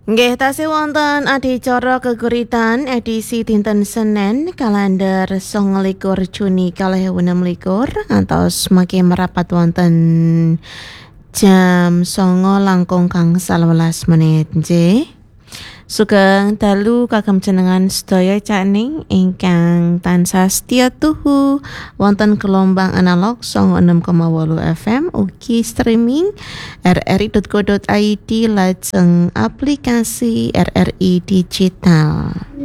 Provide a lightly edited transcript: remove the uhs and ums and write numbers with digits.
Nggih tasih wonten adicara geguritan edisi dinten Senin kalender 29 Juni 2026 ngantos mangke merapat wonten jam 09.00 langkung gangsal 11 menit nggih. Sugeng dalu kagem jenengan sedaya caning ingkang tansah setya tuhu wonten gelombang analog 96,8 FM ugi streaming rri.co.id lajeng aplikasi RRI Digital.